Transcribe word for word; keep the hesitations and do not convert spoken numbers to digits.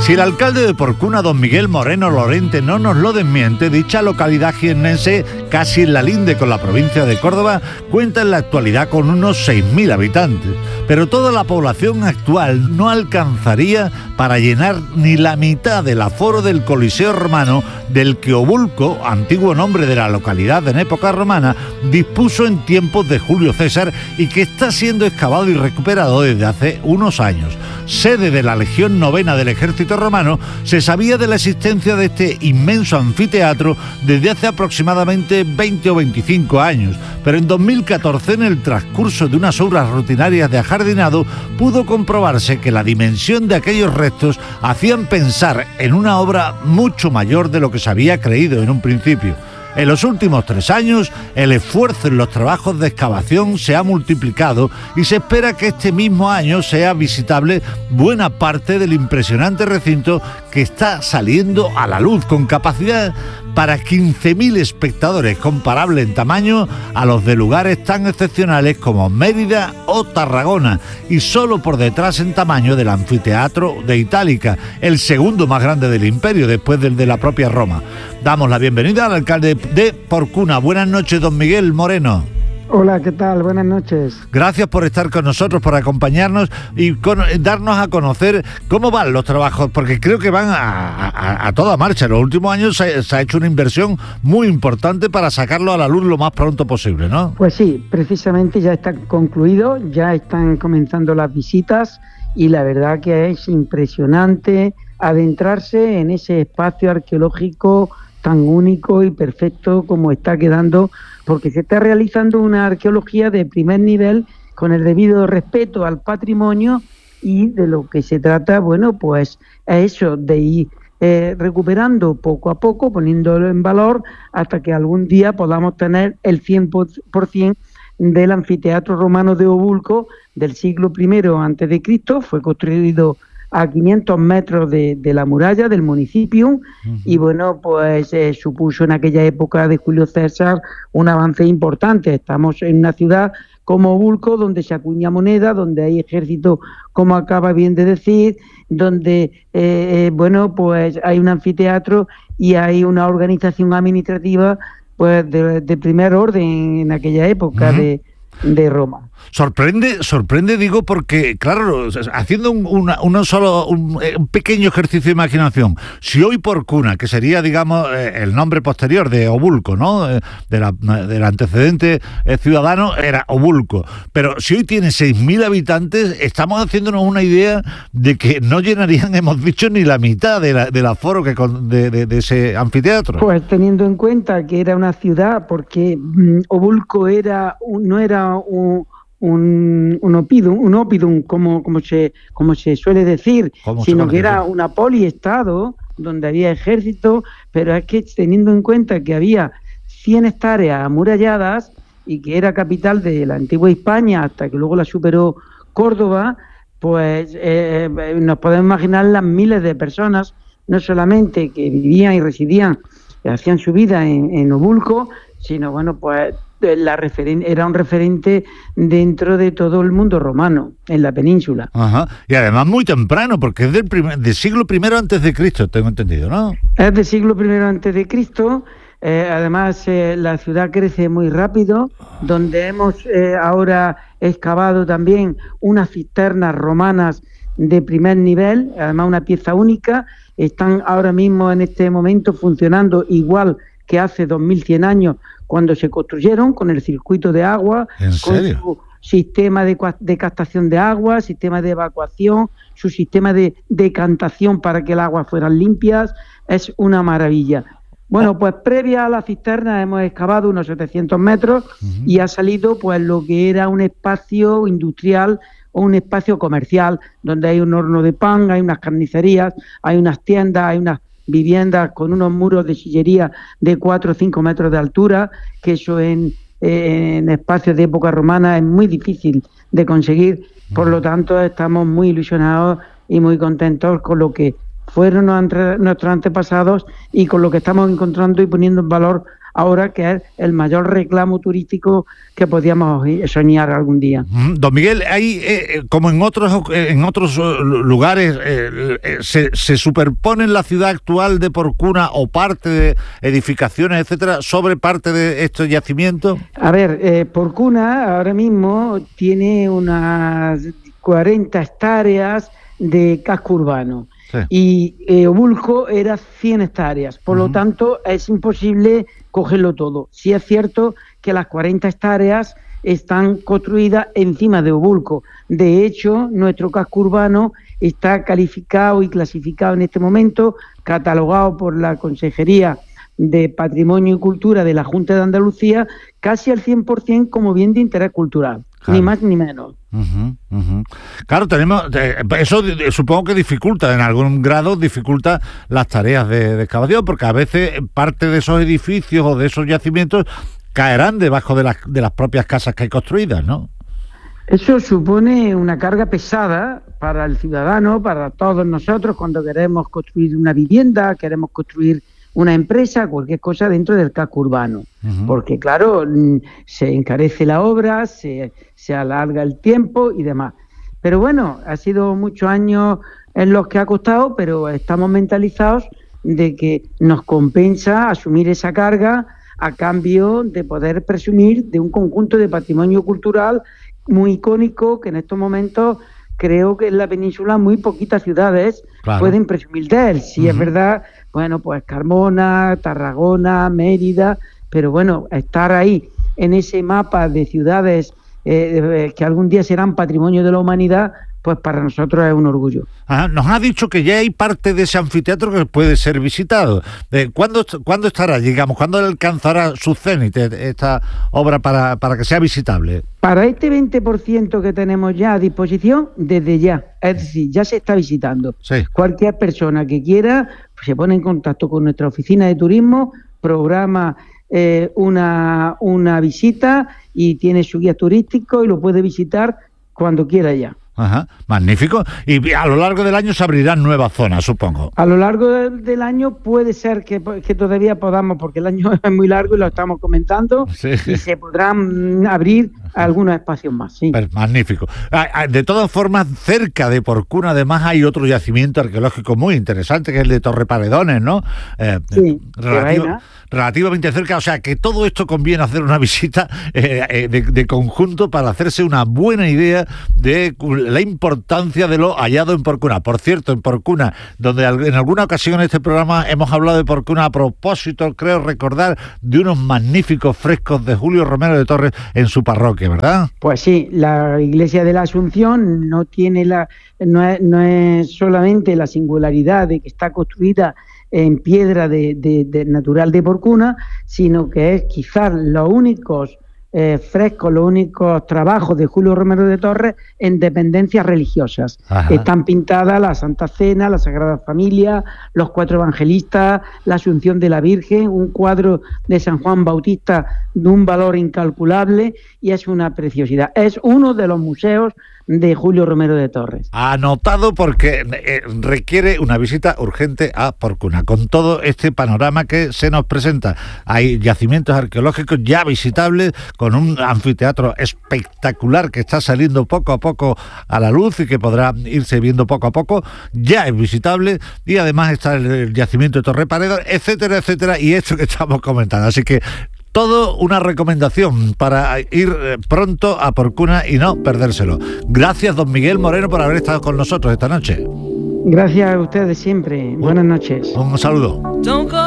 Si el alcalde de Porcuna, don Miguel Moreno Lorente, no nos lo desmiente, dicha localidad jiennense, casi en la linde con la provincia de Córdoba, cuenta en la actualidad con unos seis mil habitantes. Pero toda la población actual no alcanzaría para llenar ni la mitad del aforo del Coliseo Romano, del que Obulco, antiguo nombre de la localidad en época romana, dispuso en tiempos de Julio César y que está siendo excavado y recuperado desde hace unos años. Sede de la Legión Novena del Ejército Romano, se sabía de la existencia de este inmenso anfiteatro desde hace aproximadamente veinte o veinticinco años, pero en dos mil catorce, en el transcurso de unas obras rutinarias de ajardinado, pudo comprobarse que la dimensión de aquellos restos hacían pensar en una obra mucho mayor de lo que se había creído en un principio. En los últimos tres años, el esfuerzo en los trabajos de excavación se ha multiplicado y se espera que este mismo año sea visitable buena parte del impresionante recinto que está saliendo a la luz, con capacidad para quince mil espectadores, comparable en tamaño a los de lugares tan excepcionales como Mérida o Tarragona, y solo por detrás en tamaño del anfiteatro de Itálica, el segundo más grande del imperio después del de la propia Roma. Damos la bienvenida al alcalde de Porcuna. Buenas noches, don Miguel Moreno. Hola, ¿qué tal? Buenas noches. Gracias por estar con nosotros, por acompañarnos y con, darnos a conocer cómo van los trabajos, porque creo que van a, a, a toda marcha. En los últimos años se, se ha hecho una inversión muy importante para sacarlo a la luz lo más pronto posible, ¿no? Pues sí, precisamente ya está concluido, ya están comenzando las visitas y la verdad que es impresionante adentrarse en ese espacio arqueológico tan único y perfecto como está quedando, porque se está realizando una arqueología de primer nivel con el debido respeto al patrimonio, y de lo que se trata, bueno, pues es eso, de ir eh, recuperando poco a poco, poniéndolo en valor, hasta que algún día podamos tener el cien por ciento del anfiteatro romano de Obulco del siglo primero antes de Cristo. Fue construido a quinientos metros de, de la muralla del municipio, uh-huh. Y bueno, pues eh, supuso en aquella época de Julio César un avance importante. Estamos en una ciudad como Obulco, donde se acuña moneda, donde hay ejército, como acaba bien de decir, donde, eh, eh, bueno, pues hay un anfiteatro y hay una organización administrativa pues de, de primer orden en aquella época, uh-huh. de, de Roma. Sorprende, sorprende, digo, porque, claro, haciendo un, una, uno solo, un, un pequeño ejercicio de imaginación, si hoy Porcuna, que sería, digamos, el nombre posterior de Obulco, ¿no?, de la, del antecedente ciudadano era Obulco, pero si hoy tiene seis mil habitantes, estamos haciéndonos una idea de que no llenarían, hemos dicho, ni la mitad de la, del aforo que con, de, de, de ese anfiteatro. Pues teniendo en cuenta que era una ciudad, porque um, Obulco era un, no era un... un, un opidum, un opidum como, como, se, como se suele decir, sino que era una poliestado donde había ejército, pero es que teniendo en cuenta que había cien hectáreas amuralladas y que era capital de la antigua Hispania hasta que luego la superó Córdoba, pues eh, nos podemos imaginar las miles de personas, no solamente que vivían y residían, que hacían su vida en, en Obulco, sino bueno, pues la referen- era un referente dentro de todo el mundo romano, en la península. Ajá. Y además muy temprano, porque es del, primer, del siglo primero antes de Cristo, tengo entendido, ¿no? Es del siglo primero antes de Cristo. Eh, además, eh, la ciudad crece muy rápido, donde hemos eh, ahora excavado también unas cisternas romanas de primer nivel, además una pieza única. Están ahora mismo en este momento funcionando igual que hace dos mil cien años, cuando se construyeron, con el circuito de agua, ¿En serio? Con su sistema de, de captación de agua, sistema de evacuación, su sistema de decantación para que el agua fueran limpias. Es una maravilla. Bueno, pues previa a la cisterna hemos excavado unos setecientos metros, uh-huh. y ha salido pues lo que era un espacio industrial o un espacio comercial, donde hay un horno de pan, hay unas carnicerías, hay unas tiendas, hay unas viviendas con unos muros de sillería de cuatro o cinco metros de altura, que eso en, en espacios de época romana es muy difícil de conseguir. Por lo tanto, estamos muy ilusionados y muy contentos con lo que fueron nuestros antepasados y con lo que estamos encontrando y poniendo en valor ahora, que es el mayor reclamo turístico que podíamos soñar algún día. Don Miguel, hay eh, como en otros en otros lugares eh, eh, se, se superponen la ciudad actual de Porcuna o parte de edificaciones, etcétera, sobre parte de estos yacimientos. A ver, eh, Porcuna ahora mismo tiene unas cuarenta hectáreas de casco urbano. Sí. Y eh, Obulco era cien hectáreas, por uh-huh. lo tanto es imposible cogerlo todo. Sí es cierto que las cuarenta hectáreas están construidas encima de Obulco. De hecho, nuestro casco urbano está calificado y clasificado en este momento, catalogado por la Consejería de Patrimonio y Cultura de la Junta de Andalucía, casi al cien por ciento como bien de interés cultural. Claro. Ni más ni menos. Uh-huh, uh-huh. Claro, tenemos eh, eso eh, supongo que dificulta, en algún grado dificulta las tareas de, de excavación, porque a veces parte de esos edificios o de esos yacimientos caerán debajo de las, de las propias casas que hay construidas, ¿no? Eso supone una carga pesada para el ciudadano, para todos nosotros, cuando queremos construir una vivienda, queremos construir una empresa, cualquier cosa dentro del casco urbano, uh-huh. porque claro, se encarece la obra, se, se alarga el tiempo y demás. Pero bueno, ha sido muchos años en los que ha costado, pero estamos mentalizados de que nos compensa asumir esa carga a cambio de poder presumir de un conjunto de patrimonio cultural muy icónico que en estos momentos creo que en la península muy poquitas ciudades claro. pueden presumir de él. Si uh-huh. es verdad, bueno, pues Carmona, Tarragona, Mérida, pero bueno, estar ahí en ese mapa de ciudades eh, que algún día serán patrimonio de la humanidad, pues para nosotros es un orgullo. Ajá, nos ha dicho que ya hay parte de ese anfiteatro que puede ser visitado. Eh, ¿cuándo, ¿Cuándo estará, digamos, cuándo alcanzará su cénit esta obra para, para que sea visitable? Para este veinte por ciento que tenemos ya a disposición, desde ya, es decir, ya se está visitando. Sí. Cualquier persona que quiera pues, se pone en contacto con nuestra oficina de turismo, programa eh, una, una visita y tiene su guía turístico y lo puede visitar cuando quiera ya. Ajá, magnífico. Y a lo largo del año se abrirán nuevas zonas, supongo. A lo largo de, del año puede ser que, que todavía podamos, porque el año es muy largo y lo estamos comentando, sí. y se podrán abrir algunos espacios más, sí. Pero, magnífico. De todas formas, cerca de Porcuna, además, hay otro yacimiento arqueológico muy interesante, que es el de Torreparedones, ¿no? Eh, sí, relativo, relativamente cerca, o sea, que todo esto conviene hacer una visita eh, de, de conjunto para hacerse una buena idea de la importancia de lo hallado en Porcuna. Por cierto, en Porcuna, donde en alguna ocasión en este programa hemos hablado de Porcuna a propósito, creo recordar, de unos magníficos frescos de Julio Romero de Torres en su parroquia, ¿verdad? Pues sí, la iglesia de la Asunción no tiene la, no es, no es solamente la singularidad de que está construida en piedra de, de, de natural de Porcuna, sino que es quizás los únicos Eh, frescos, los únicos trabajos de Julio Romero de Torres en dependencias religiosas. Ajá. Están pintadas la Santa Cena, la Sagrada Familia, los cuatro evangelistas, la Asunción de la Virgen, un cuadro de San Juan Bautista de un valor incalculable y es una preciosidad. Es uno de los museos de Julio Romero de Torres. Anotado, porque eh, requiere una visita urgente a Porcuna, con todo este panorama que se nos presenta. Hay yacimientos arqueológicos ya visitables, con un anfiteatro espectacular que está saliendo poco a poco a la luz y que podrá irse viendo poco a poco, ya es visitable, y además está el, el yacimiento de Torreparedones, etcétera, etcétera, y esto que estamos comentando. Así que todo una recomendación para ir pronto a Porcuna y no perdérselo. Gracias, don Miguel Moreno, por haber estado con nosotros esta noche. Gracias a ustedes siempre. Buenas noches. Un saludo.